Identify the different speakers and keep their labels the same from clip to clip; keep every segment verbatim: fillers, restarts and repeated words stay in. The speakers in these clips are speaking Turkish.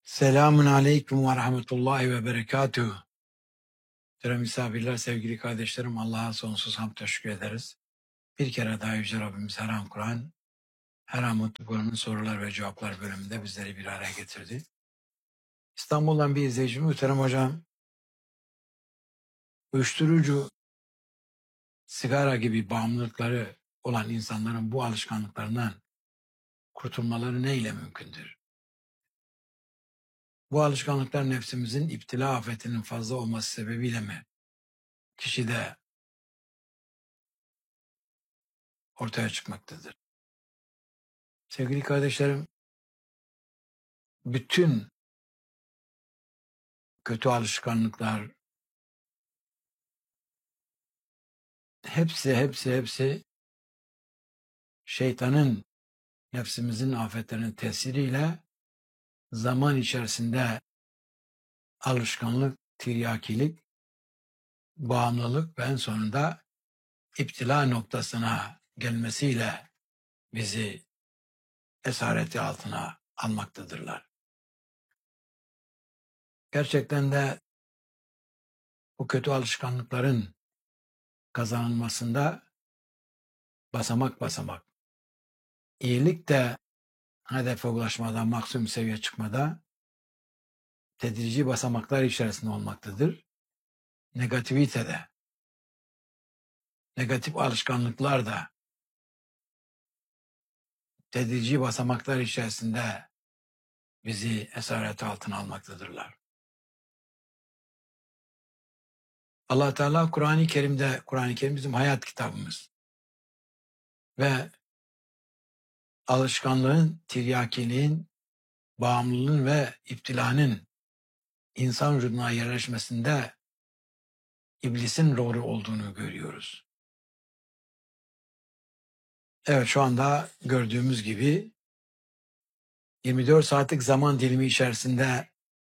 Speaker 1: Selamun aleyküm ve rahmetullahi ve berekatuhu. Değerli misafirler, sevgili kardeşlerim, Allah'a sonsuz hamd teşekkür ederiz. Bir kere daha Yüce Rabbimiz her an Kur'an, her an Mutlu Kur'an'ın sorular ve cevaplar bölümünde bizleri bir araya getirdi. İstanbul'dan bir izleyicim, muhterem hocam, uyuşturucu, sigara gibi bağımlılıkları olan insanların bu alışkanlıklarından kurtulmaları neyle mümkündür? Bu alışkanlıklar nefsimizin iptila afetinin fazla olması sebebiyle mi kişide ortaya çıkmaktadır? Sevgili kardeşlerim, bütün kötü alışkanlıklar, hepsi hepsi hepsi şeytanın nefsimizin afetlerinin tesiriyle zaman içerisinde alışkanlık, tiryakilik, bağımlılık ve en sonunda iptila noktasına gelmesiyle bizi esareti altına almaktadırlar. Gerçekten de bu kötü alışkanlıkların kazanılmasında basamak basamak, iyilik de hedefe ulaşmada, maksimum seviye çıkmada tedrici basamaklar içerisinde olmaktadır. Negativite de, negatif alışkanlıklar da tedrici basamaklar içerisinde bizi esaret altına almaktadırlar. Allah Teala Kur'an-ı Kerim'de, Kur'an-ı Kerim bizim hayat kitabımız ve alışkanlığın, tiryakiliğin, bağımlılığın ve iptilanın insan vücuduna yerleşmesinde iblisin rolü olduğunu görüyoruz. Evet, şu anda gördüğümüz gibi yirmi dört saatlik zaman dilimi içerisinde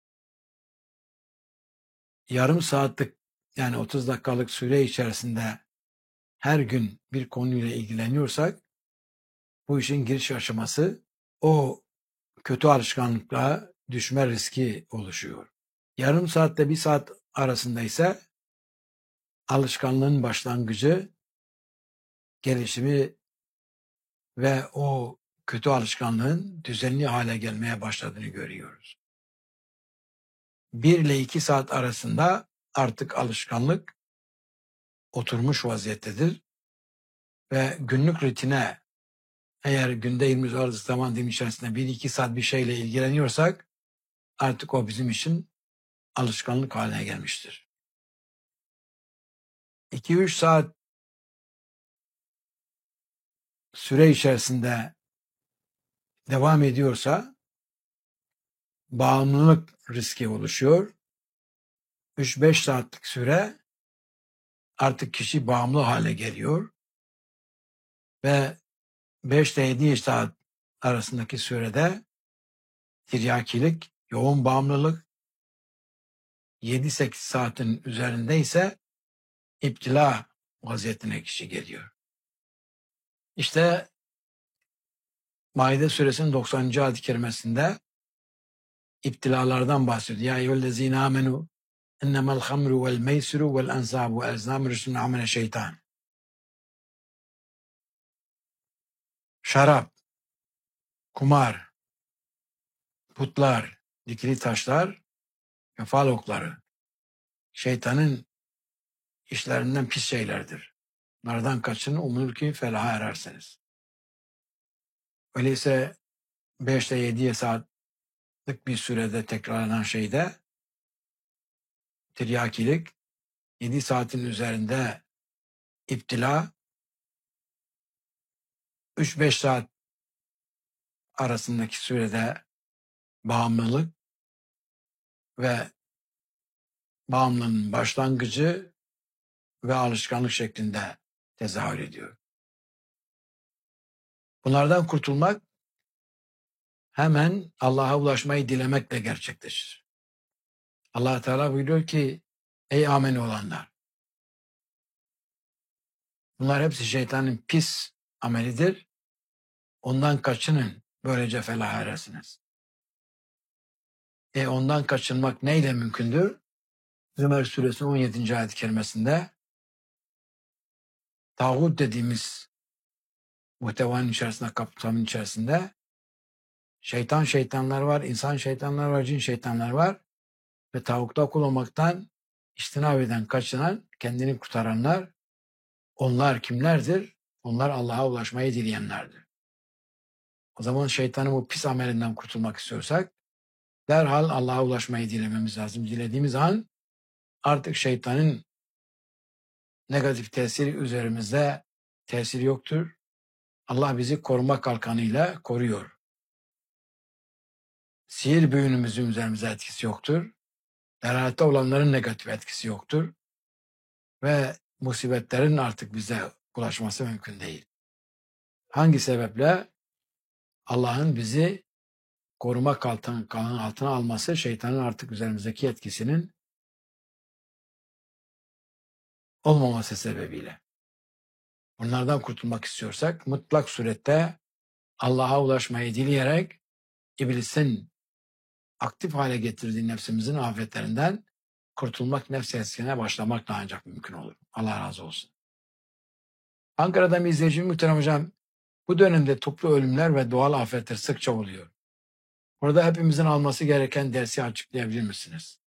Speaker 1: yarım saatlik, yani otuz dakikalık süre içerisinde her gün bir konuyla ilgileniyorsak bu işin giriş aşaması o kötü alışkanlıkla düşme riski oluşuyor. Yarım saatle bir saat arasında ise alışkanlığın başlangıcı, gelişimi ve o kötü alışkanlığın düzenli hale gelmeye başladığını görüyoruz. Bir ile iki saat arasında artık alışkanlık oturmuş vaziyettedir ve günlük rutine, eğer günde yirmi dört zaman dilimi içerisinde bir iki saat bir şeyle ilgileniyorsak artık o bizim için alışkanlık haline gelmiştir. iki üç saat süre içerisinde devam ediyorsa bağımlılık riski oluşuyor. üç beş saatlik süre artık kişi bağımlı hale geliyor ve beş ile yedi saat arasındaki sürede tiryakilik, yoğun bağımlılık, yedi sekiz saatin üzerinde ise iptila vaziyetine kişi geliyor. İşte Maide suresinin doksanıncı ayet-i kerimesinde iptilalardan bahsediyor. Ya eyyühellezine amenu innemel hamru vel meysiru vel ensabu vel ezlam rüsün amene şeytan. Şarap, kumar, putlar, dikili taşlar ve fal okları şeytanın işlerinden pis şeylerdir. Bunlardan kaçının umulur ki felaha erersiniz. Öyleyse beş ile yedi saatlik bir sürede tekrarlanan şeyde tiryakilik, yedi saatin üzerinde iptila, üç beş saat arasındaki sürede bağımlılık ve bağımlılığın başlangıcı ve alışkanlık şeklinde tezahür ediyor. Bunlardan kurtulmak hemen Allah'a ulaşmayı dilemekle gerçekleşir. Allah Teala buyuruyor ki ey ameni olanlar, bunlar hepsi şeytanın pis amelidir. Ondan kaçının, böylece felaha erersiniz. E ondan kaçınmak neyle mümkündür? Zümer suresinin on yedinci ayet-i kerimesinde tağut dediğimiz muhtevanın içerisinde, kapsamın içerisinde şeytan şeytanlar var, insan şeytanlar var, cin şeytanlar var ve tağutta kul olmaktan içtinab eden, kaçınan, kendini kurtaranlar, onlar kimlerdir? Onlar Allah'a ulaşmayı dileyenlerdir. O zaman şeytanın bu pis amelinden kurtulmak istiyorsak derhal Allah'a ulaşmayı dilememiz lazım. Dilediğimiz an artık şeytanın negatif tesiri üzerimizde tesiri yoktur. Allah bizi koruma kalkanıyla koruyor. Sihir büyünümüzün üzerimize etkisi yoktur. Derhalette olanların negatif etkisi yoktur. Ve musibetlerin artık bize ulaşması mümkün değil. Hangi sebeple? Allah'ın bizi koruma kalkanı altına alması, şeytanın artık üzerimizdeki etkisinin olmaması sebebiyle. Bunlardan kurtulmak istiyorsak mutlak surette Allah'a ulaşmayı dileyerek iblisin aktif hale getirdiği nefsimizin afetlerinden kurtulmak, nefs eskine başlamakla ancak mümkün olur. Allah razı olsun. Ankara'da bir izleyicim, muhterem hocam, bu dönemde toplu ölümler ve doğal afetler sıkça oluyor. Burada hepimizin alması gereken dersi açıklayabilir misiniz?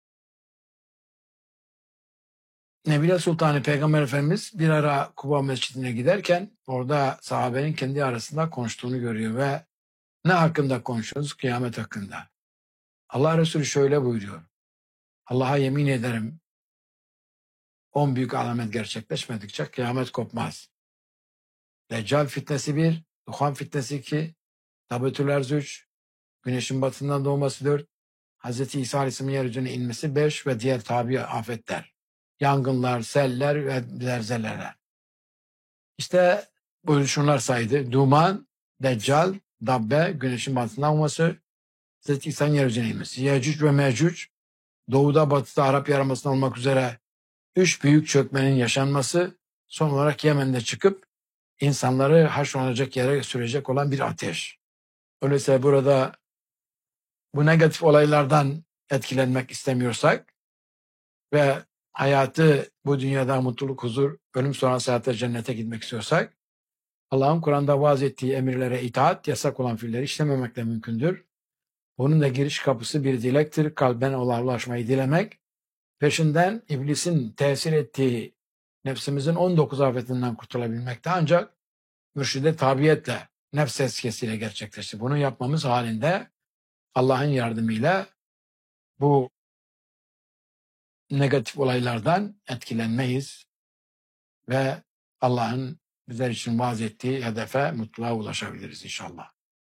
Speaker 1: Nebile Sultanı Peygamber Efendimiz bir ara Kuba Mescidi'ne giderken orada sahabenin kendi arasında konuştuğunu görüyor ve ne hakkında konuşuyoruz? Kıyamet hakkında. Allah Resulü şöyle buyuruyor. Allah'a yemin ederim on büyük alamet gerçekleşmedikçe kıyamet kopmaz. Deccal fitnesi bir, Duhan fitnesi iki, Tabetül Erz üç, Güneşin batından doğması dört, Hz. İsa Aleyhisselam'ın yeryüzüne inmesi beş ve diğer tabi afetler. Yangınlar, seller ve zelzeleler. İşte bu şunlar saydı. Duman, Deccal, Dabbe, Güneşin batından olması, Hz. İsa'nın yeryüzüne inmesi. Yecüc ve Mecüc, doğuda batıda Arap Yarımadası'nda olmak üzere üç büyük çökmenin yaşanması, son olarak Yemen'de çıkıp insanları haşlanacak yere sürecek olan bir ateş. Öyleyse burada bu negatif olaylardan etkilenmek istemiyorsak ve hayatı bu dünyada mutluluk, huzur, ölüm sonrası hayatta cennete gitmek istiyorsak Allah'ın Kur'an'da vaaz ettiği emirlere itaat, yasak olan fiilleri işlememekle mümkündür. Bunun da giriş kapısı bir dilektir. Kalben Allah'a ulaşmayı dilemek. Peşinden iblisin tesir ettiği nefsimizin on dokuz afetinden kurtulabilmekte ancak mürşide tabiyetle, nefs eskisiyle gerçekleşti. Bunu yapmamız halinde Allah'ın yardımıyla bu negatif olaylardan etkilenmeyiz ve Allah'ın bizler için vaaz ettiği hedefe, mutluluğa ulaşabiliriz inşallah.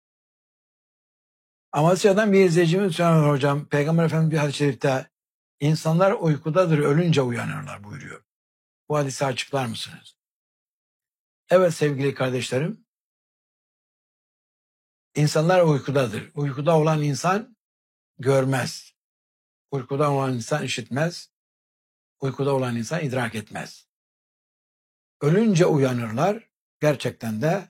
Speaker 1: Amasya'dan bir izleyicimiz söylüyor hocam, Peygamber Efendimiz bir hadis-i şerifte insanlar uykudadır, ölünce uyanırlar buyuruyor. Bu hadisi açıklar mısınız? Evet sevgili kardeşlerim, insanlar uykudadır. Uykuda olan insan görmez. Uykuda olan insan işitmez. Uykuda olan insan idrak etmez. Ölünce uyanırlar. Gerçekten de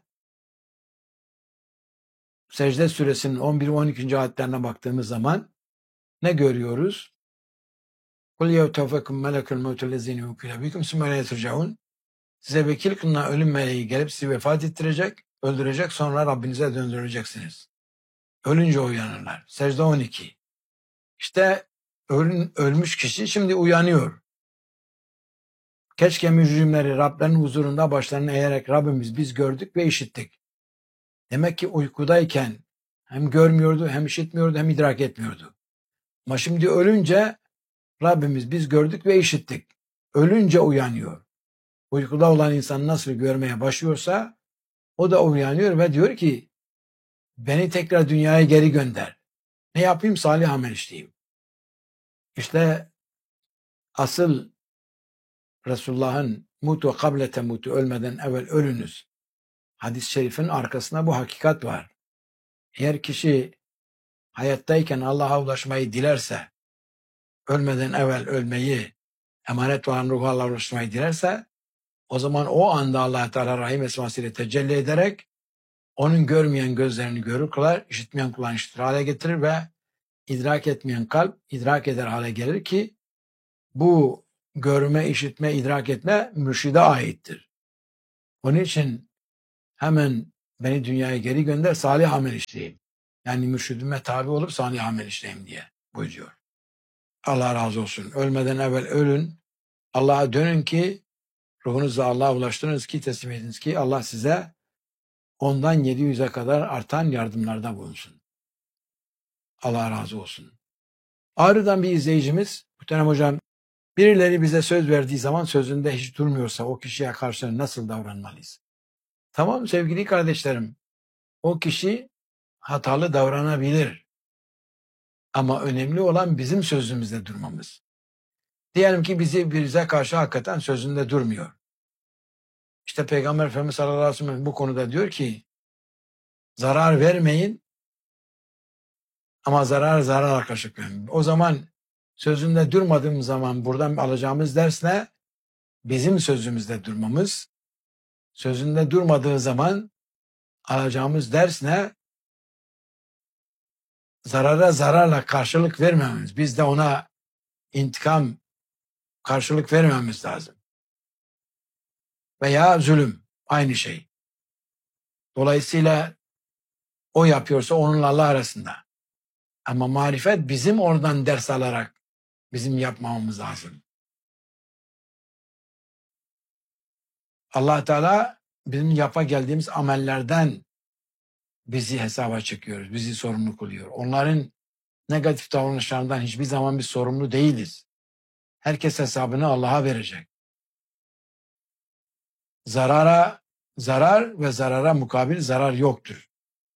Speaker 1: Secde suresinin on bir on iki. ayetlerine baktığımız zaman ne görüyoruz? Kul yevtefekum melekul mevtul lezine yukile bikum sümme yetürcaun. Size vekil kılınan ölüm meleği gelip sizi vefat ettirecek, öldürecek, sonra Rabbinize döndüreceksiniz. Ölünce uyanırlar. Secde on iki. İşte ölün, ölmüş kişi şimdi uyanıyor. Keşke mücrimleri Rablerinin huzurunda başlarını eğerek Rabbimiz biz gördük ve işittik. Demek ki uykudayken hem görmüyordu, hem işitmiyordu, hem idrak etmiyordu. Ama şimdi ölünce Rabbimiz biz gördük ve işittik. Ölünce uyanıyor. Uykuda olan insan nasıl görmeye başlıyorsa o da uyanıyor ve diyor ki beni tekrar dünyaya geri gönder. Ne yapayım? Salih amel işleyeyim. İşte asıl Resulullah'ın mutu kable temutu ölmeden evvel ölünüz. Hadis-i şerifin arkasında bu hakikat var. Eğer kişi hayattayken Allah'a ulaşmayı dilerse, ölmeden evvel ölmeyi, emanet olan ruhu Allah'a ulaşmayı dilerse, o zaman o anda Allah Teala Rahim esmasıyla tecelli ederek onun görmeyen gözlerini görür kılar, işitmeyen kulağını işitir hale getirir ve idrak etmeyen kalp idrak eder hale gelir ki bu görme, işitme, idrak etme mürşide aittir. Onun için hemen beni dünyaya geri gönder, salih amel işleyeyim. Yani mürşidime tabi olup salih amel işleyeyim diye buyuruyor. Allah razı olsun. Ölmeden evvel ölün. Allah'a dönün ki ruhunuzu Allah'a ulaştırınız ki teslim ediniz ki Allah size ondan yedi yüze kadar artan yardımlarda bulunsun. Allah razı olsun. Ağrı'dan bir izleyicimiz, Muhterem Hocam, birileri bize söz verdiği zaman sözünde hiç durmuyorsa o kişiye karşı nasıl davranmalıyız? Tamam sevgili kardeşlerim, o kişi hatalı davranabilir. Ama önemli olan bizim sözümüzde durmamız. Diyelim ki bizi bize karşı hakikaten sözünde durmuyor. İşte Peygamber Efendimiz sallallahu aleyhi ve sellem bu konuda diyor ki zarar vermeyin ama zarar zarar karşılık vermeyin. O zaman sözünde durmadığımız zaman buradan alacağımız ders ne? Bizim sözümüzde durmamız. Sözünde durmadığı zaman alacağımız ders ne? Zarara zararla karşılık vermememiz. Biz de ona intikam karşılık vermememiz lazım. Veya zulüm. Aynı şey. Dolayısıyla o yapıyorsa onunla Allah arasında. Ama marifet bizim oradan ders alarak bizim yapmamamız lazım. Allah Teala bizim yapa geldiğimiz amellerden bizi hesaba çekiyoruz. Bizi sorumlu kılıyor. Onların negatif davranışlarından hiçbir zaman biz sorumlu değiliz. Herkes hesabını Allah'a verecek. Zarara zarar ve zarara mukabil zarar yoktur.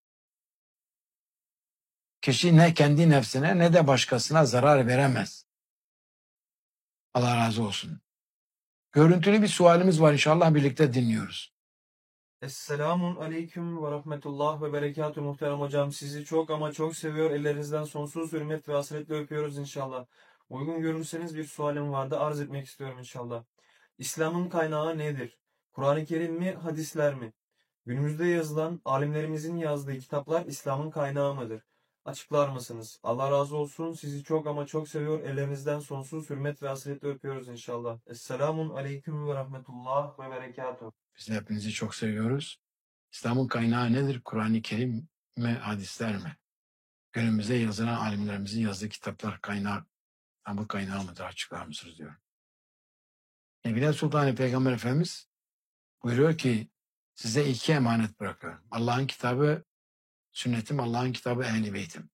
Speaker 1: Kişi ne kendi nefsine ne de başkasına zarar veremez. Allah razı olsun. Görüntülü bir sualimiz var, inşallah birlikte dinliyoruz.
Speaker 2: Esselamun aleyküm ve rahmetullah ve berekatuhu muhterem hocam. Sizi çok ama çok seviyor. Ellerinizden sonsuz hürmet ve hasretle öpüyoruz inşallah. Uygun görürseniz bir sualim vardı. Arz etmek istiyorum inşallah. İslam'ın kaynağı nedir? Kur'an-ı Kerim mi, hadisler mi? Günümüzde yazılan, alimlerimizin yazdığı kitaplar İslam'ın kaynağı mıdır? Açıklar mısınız? Allah razı olsun. Sizi çok ama çok seviyor. Ellerinizden sonsuz hürmet ve hasretle öpüyoruz inşallah. Esselamun aleyküm ve rahmetullah ve berekatuhu.
Speaker 1: Biz de hepinizi çok seviyoruz. İslam'ın kaynağı nedir? Kur'an-ı Kerim mi, hadisler mi? Günümüzde yazılan alimlerimizin yazdığı kitaplar kaynağı, ama kaynağı mıdır? Açıklar mısınız diyor. Nebile Sultan Peygamber Efendimiz buyuruyor ki size iki emanet bırakıyorum. Allah'ın kitabı, sünnetim, Allah'ın kitabı, ehl-i beytim.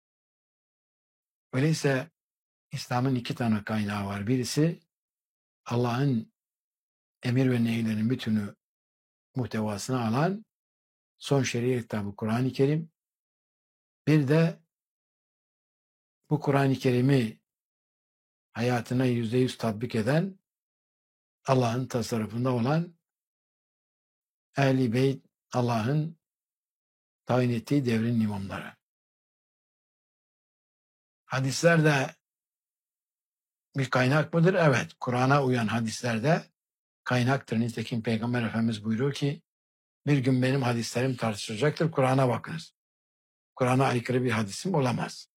Speaker 1: Öyleyse İslam'ın iki tane kaynağı var. Birisi Allah'ın emir ve nehirlerinin bütünü muhtevasını alan son şeriat kitabı Kur'an-ı Kerim. Bir de bu Kur'an-ı Kerim'i hayatına yüzde yüz tatbik eden Allah'ın tasarrufunda olan Ehl-i Beyt, Allah'ın tayin ettiği devrin imamları. Hadisler de bir kaynak mıdır? Evet. Kur'an'a uyan hadislerde kaynaktır. Nitekim Peygamber Efendimiz buyuruyor ki bir gün benim hadislerim tartışılacaktır. Kur'an'a bakınız. Kur'an'a aykırı bir hadisim olamaz.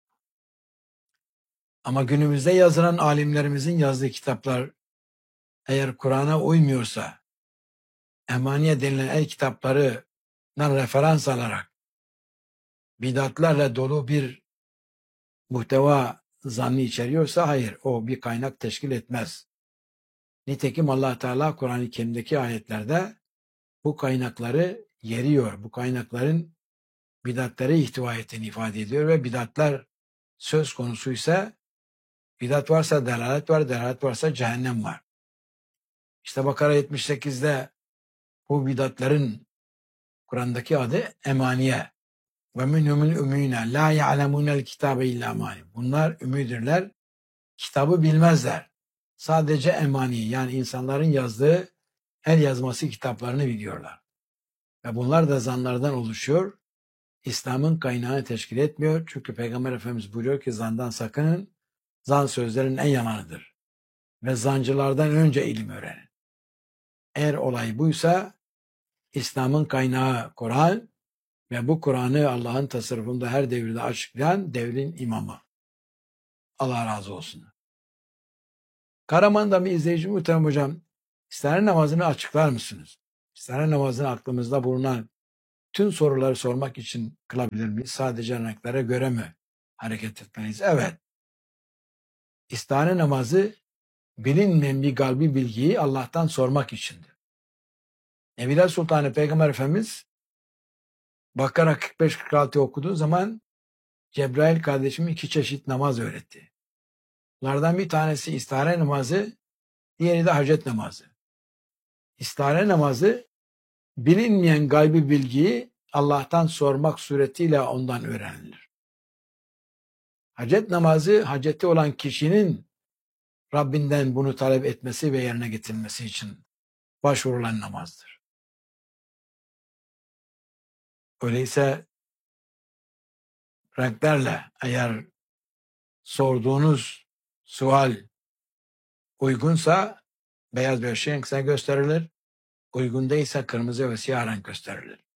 Speaker 1: Ama günümüzde yazılan alimlerimizin yazdığı kitaplar eğer Kur'an'a uymuyorsa, Emaniye denilen el kitaplarından referans alarak bidatlarla dolu bir muhteva zannı içeriyorsa hayır, o bir kaynak teşkil etmez. Nitekim Allah Teala Kur'an-ı Kerim'deki ayetlerde bu kaynakları yeriyor. Bu kaynakların bidatları ihtiva ettiğini ifade ediyor ve bidatlar söz konusuysa bidat varsa delalet var, delalet varsa cehennem var. İşte Bakara yetmiş sekizde bu bidatların Kur'an'daki adı emaniye. Ve minhumul ümmîne la ya'lemûnel kitâbe illâ mâni. Bunlar ümmidirler, kitabı bilmezler. Sadece emani, yani insanların yazdığı el yazması kitaplarını biliyorlar. Ve bunlar da zanlardan oluşuyor. İslam'ın kaynağını teşkil etmiyor. Çünkü Peygamber Efendimiz buyuruyor ki zandan sakının. Zan sözlerin en yalanıdır. Ve zancılardan önce ilim öğrenin. Eğer olay buysa İslam'ın kaynağı Kur'an, ve bu Kur'an'ı Allah'ın tasarrufunda her devirde açıklayan devrin imamı. Allah razı olsun. Karaman'da bir izleyici muhterem hocam, istihare namazını açıklar mısınız? İstihare namazını aklımızda bulunan tüm soruları sormak için kılabilir miyiz? Sadece örneklere göre mi hareket etmeliyiz? Evet. İstihare namazı bilinmeyen bir kalbi bilgiyi Allah'tan sormak içindir. Nebiler Sultanı Peygamber Efendimiz Bakara kırk beş kırk altı okuduğu zaman Cebrail kardeşime iki çeşit namaz öğretti. Bunlardan bir tanesi istihare namazı, diğeri de hacet namazı. İstihare namazı bilinmeyen gaybi bilgiyi Allah'tan sormak suretiyle ondan öğrenilir. Hacet namazı, haceti olan kişinin Rabbinden bunu talep etmesi ve yerine getirmesi için başvurulan namazdır. Öyleyse renklerle eğer sorduğunuz sual uygunsa beyaz bir şey renkse gösterilir. Uygun değilse kırmızı ve siyah renk gösterilir.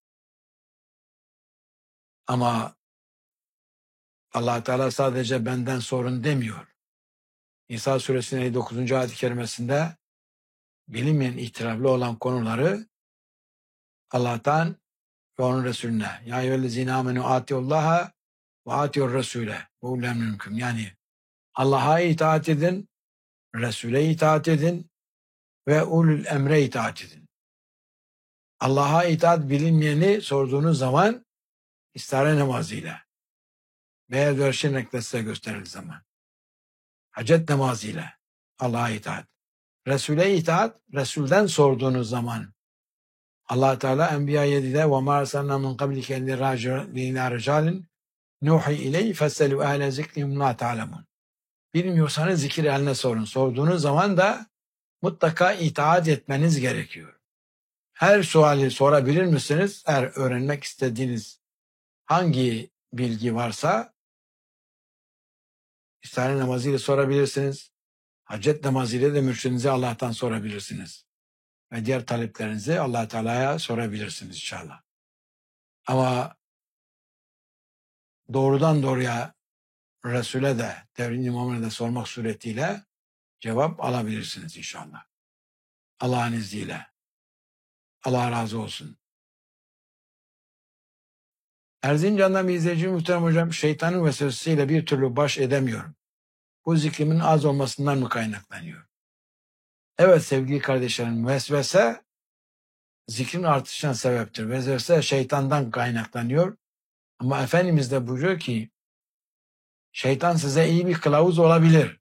Speaker 1: Ama Allah Teala sadece benden sorun demiyor. İsa suresinin elli dokuzuncu ayet-i kerimesinde bilinmeyen ihtilaflı olan konuları Allah'tan ve onun Resulüne. Ya eyyühellezine amenu atiullaha ve atiur Resule. Bu ulen mümkün. Yani Allah'a itaat edin, Resul'e itaat edin ve ulul emre itaat edin. Allah'a itaat bilinmeyeni sorduğunuz zaman istihare namazıyla veya dörşin renkte size gösterildiği zaman hacet namazıyla Allah'a itaat. Resul'e itaat, Resul'den sorduğunuz zaman Allah Teala Enbiya yedide وَمَا أَرْسَلْنَا مِنْ قَبْلِكَ اِلَّا رِجَالٍ نُوحِي اِلَيْهِ فَاسْأَلُوا اَهْلَ ذِكْرِهِمْ لَا تَعْلَمُونَ. Bilmiyorsanız zikir eline sorun. Sorduğunuz zaman da mutlaka itaat etmeniz gerekiyor. Her suali sorabilir misiniz? Eğer öğrenmek istediğiniz hangi bilgi varsa istihare namazıyla sorabilirsiniz. Hacet namazıyla da mürşidinize Allah'tan sorabilirsiniz. Ve diğer taleplerinizi Allah Teala'ya sorabilirsiniz inşallah. Ama doğrudan doğruya Resul'e de, devrin imamına da sormak suretiyle cevap alabilirsiniz inşallah. Allah'ın izniyle. Allah razı olsun. Erzincan'dan bir izleyici muhterem hocam, şeytanın vesvesesiyle bir türlü baş edemiyorum. Bu zikrimin az olmasından mı kaynaklanıyor? Evet sevgili kardeşlerim, vesvese zikrin artışına sebeptir. Vesvese şeytandan kaynaklanıyor. Ama Efendimiz de buyuruyor ki şeytan size iyi bir kılavuz olabilir.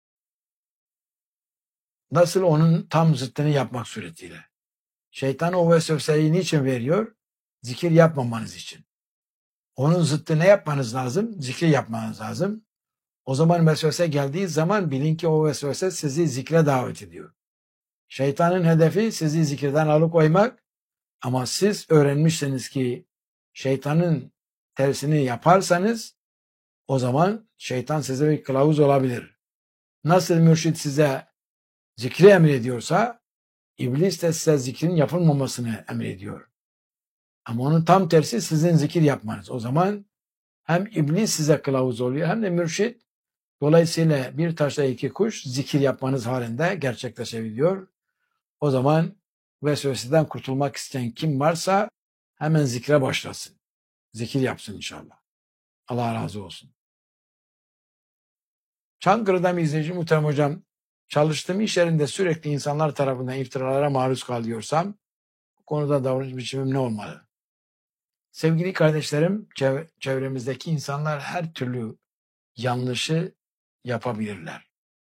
Speaker 1: Nasıl? Onun tam zıttını yapmak suretiyle. Şeytan o vesveseyi niçin veriyor? Zikir yapmamanız için. Onun zıttı ne yapmanız lazım? Zikir yapmanız lazım. O zaman vesvese geldiği zaman bilin ki o vesvese sizi zikre davet ediyor. Şeytanın hedefi sizi zikirden alıkoymak, ama siz öğrenmişsiniz ki şeytanın tersini yaparsanız o zaman şeytan size bir kılavuz olabilir. Nasıl mürşid size zikri emrediyorsa iblis de size zikrin yapılmamasını emrediyor. Ama onun tam tersi sizin zikir yapmanız. O zaman hem iblis size kılavuz oluyor hem de mürşid. Dolayısıyla bir taşla iki kuş zikir yapmanız halinde gerçekleşebiliyor. O zaman vesveseden kurtulmak isteyen kim varsa hemen zikre başlasın. Zikir yapsın inşallah. Allah razı olsun. Çankırı'dan bir izleyici muhterem hocam, çalıştığım iş yerinde sürekli insanlar tarafından iftiralara maruz kalıyorsam bu konuda davranış biçimim ne olmalı? Sevgili kardeşlerim, çevremizdeki insanlar her türlü yanlışı yapabilirler.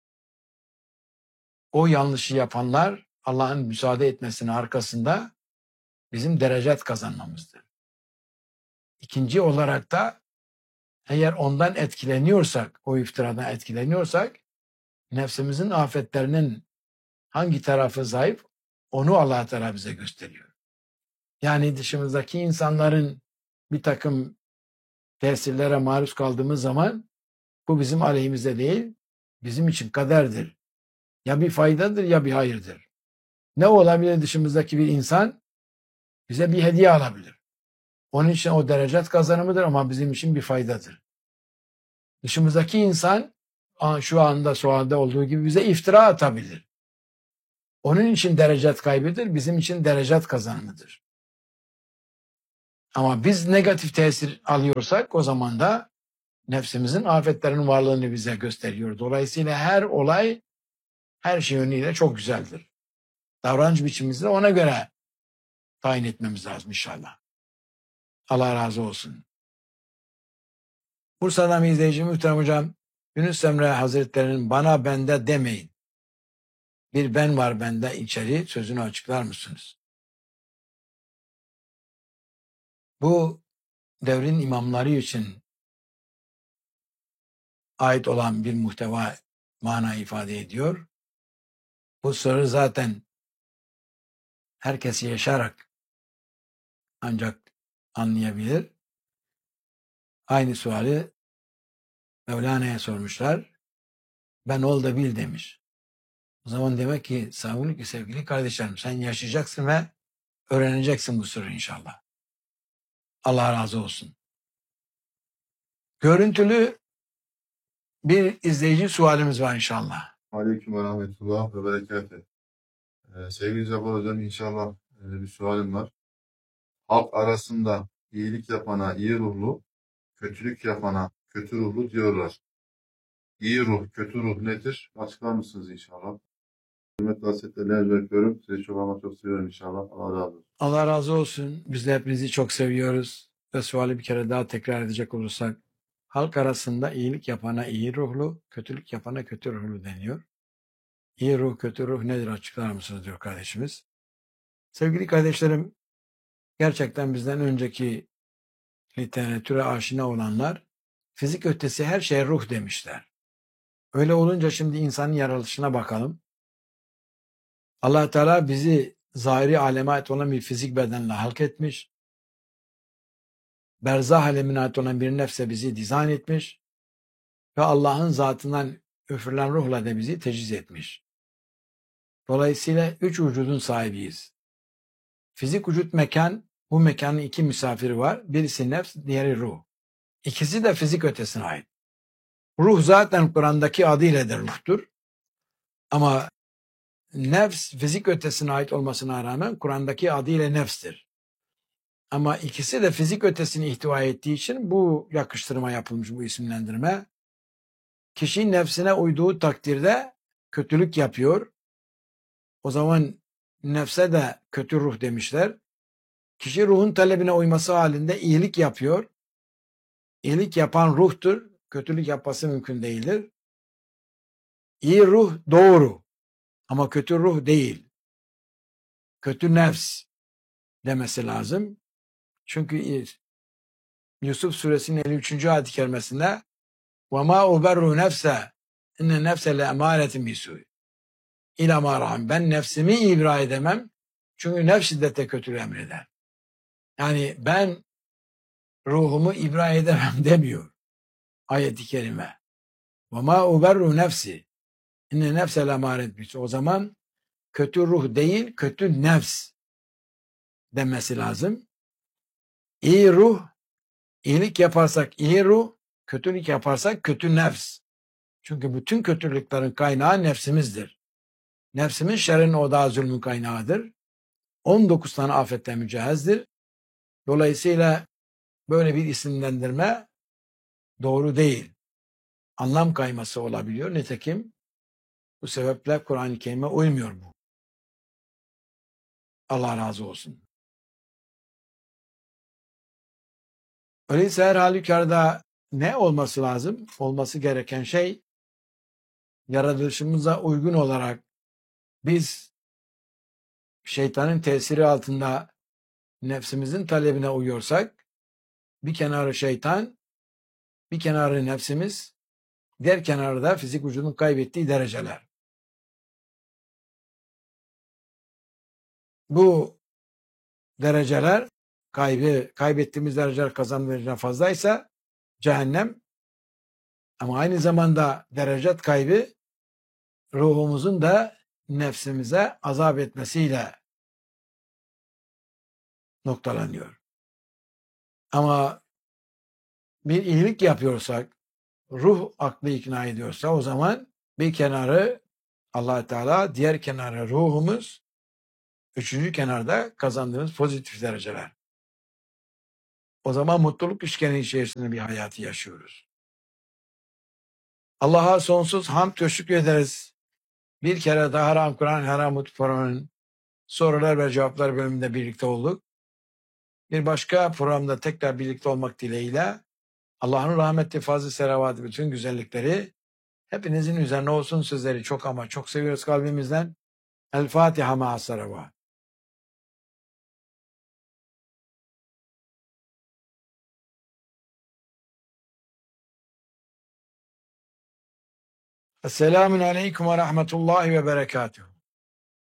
Speaker 1: O yanlışı yapanlar Allah'ın müsaade etmesinin arkasında bizim derecet kazanmamızdır. İkinci olarak da eğer ondan etkileniyorsak, o iftiradan etkileniyorsak, nefsimizin afetlerinin hangi tarafı zayıf, onu Allah Teala bize gösteriyor. Yani dışımızdaki insanların bir takım tesirlere maruz kaldığımız zaman bu bizim aleyhimize değil, bizim için kaderdir. Ya bir faydadır ya bir hayırdır. Ne olabilir dışımızdaki bir insan? Bize bir hediye alabilir. Onun için o derecat kazanımıdır ama bizim için bir faydadır. Dışımızdaki insan şu anda sualde olduğu gibi bize iftira atabilir. Onun için derecat kaybıdır, bizim için derecat kazanımıdır. Ama biz negatif tesir alıyorsak o zaman da nefsimizin afetlerinin varlığını bize gösteriyor. Dolayısıyla her olay her şey yönüyle çok güzeldir. Davranış biçimimizi de ona göre tayin etmemiz lazım inşallah. Allah razı olsun. Bursa'dan bir izleyici muhterem hocam, Yunus Emre Hazretleri'nin bana bende demeyin, bir ben var bende içeri sözünü açıklar mısınız? Bu devrin imamları için ait olan bir muhteva mana ifade ediyor. Bu soru zaten herkes yaşayarak ancak anlayabilir. Aynı suali Mevlana'ya sormuşlar. Ben ol da bil demiş. O zaman demek ki savunur ki sevgili kardeşlerim sen yaşayacaksın ve öğreneceksin bu sırrı inşallah. Allah razı olsun. Görüntülü bir izleyici sualimiz var inşallah.
Speaker 3: Aleyküm ve rahmetullah ve berekatuhu. Ee, sevgili Cabbar Hocam inşallah e, bir sualim var. Halk arasında iyilik yapana iyi ruhlu, kötülük yapana kötü ruhlu diyorlar. İyi ruh, kötü ruh nedir? Açıklar mısınız inşallah? Hürmet vasiyetlerine bırakıyorum. Sizi çok ama çok seviyorum inşallah. Allah razı olsun.
Speaker 1: Allah razı olsun. Biz de hepinizi çok seviyoruz. Ve suali bir kere daha tekrar edecek olursak, halk arasında iyilik yapana iyi ruhlu, kötülük yapana kötü ruhlu deniyor. İyi ruh, kötü ruh nedir açıklar mısınız diyor kardeşimiz. Sevgili kardeşlerim, gerçekten bizden önceki literatüre aşina olanlar, fizik ötesi her şeye ruh demişler. Öyle olunca şimdi insanın yaratılışına bakalım. Allah Teala bizi zahiri aleme ait olan bir fizik bedenle halk etmiş. Berzah alemine ait olan bir nefse bizi dizayn etmiş. Ve Allah'ın zatından üfürülen ruhla da bizi teciz etmiş. Dolayısıyla üç vücudun sahibiyiz. Fizik vücut mekan, bu mekanın iki misafiri var. Birisi nefs, diğeri ruh. İkisi de fizik ötesine ait. Ruh zaten Kur'an'daki adıyla da ruhtur. Ama nefs fizik ötesine ait olmasına rağmen Kur'an'daki adıyla nefstir. Ama ikisi de fizik ötesini ihtiva ettiği için bu yakıştırma yapılmış, bu isimlendirme. Kişi nefsine uyduğu takdirde kötülük yapıyor. O zaman nefse de kötü ruh demişler. Kişi ruhun talebine uyması halinde iyilik yapıyor. İyilik yapan ruhtur. Kötülük yapması mümkün değildir. İyi ruh doğru. Ama kötü ruh değil. Kötü nefs demesi lazım. Çünkü Yusuf suresinin elli üçüncü ayet-i kerimesinde وَمَا اُبَرُّ نَفْسَ اِنَّ نَفْسَ لَاَمَارَةٍ بِسُوءٍ İlâ mâ rahim. Ben nefsimi ibra edemem. Çünkü nefs şiddete kötülüğü emreder. Yani ben ruhumu ibra edemem demiyor ayet-i kerime. وَمَا اُبَرُّ نَفْسِ اِنَّ نَفْسَ لَاَمَارَةٍ بِسُوءٍ O zaman kötü ruh değil, kötü nefs demesi lazım. İyi ruh, iyilik yaparsak iyi ruh, kötülük yaparsak kötü nefs. Çünkü bütün kötülüklerin kaynağı nefsimizdir. Nefsimiz şerrin odağı zulmün kaynağıdır. on dokuz tane afetle mücehezdir. Dolayısıyla böyle bir isimlendirme doğru değil. Anlam kayması olabiliyor. Nitekim bu sebeple Kur'an-ı Kerim'e uymuyor bu. Allah razı olsun. Öyleyse her halükarda ne olması lazım? Olması gereken şey yaratılışımıza uygun olarak biz şeytanın tesiri altında nefsimizin talebine uyuyorsak bir kenarı şeytan, bir kenarı nefsimiz, diğer kenarı da fizik vücudun kaybettiği dereceler. Bu dereceler kaybı, kaybettiğimiz dereceler kazandığımız dereceler fazlaysa cehennem, ama aynı zamanda derecet kaybı ruhumuzun da nefsimize azap etmesiyle noktalanıyor. Ama bir iyilik yapıyorsak, ruh aklı ikna ediyorsa o zaman bir kenarı Allah Teala, diğer kenarı ruhumuz, üçüncü kenarda kazandığımız pozitif dereceler. O zaman mutluluk üçgeni içerisinde bir hayatı yaşıyoruz. Allah'a sonsuz hamd teşekkür ederiz. Bir kere daha Haram Kur'an, Haram Programı'nın sorular ve cevaplar bölümünde birlikte olduk. Bir başka programda tekrar birlikte olmak dileğiyle Allah'ın rahmeti, fazl-ı selavatı, bütün güzellikleri hepinizin üzerine olsun. Sizleri çok ama çok seviyoruz kalbimizden. El Fatiha ma'as salavat. Esselamun aleyküm ve rahmetullahi ve berekatuhu.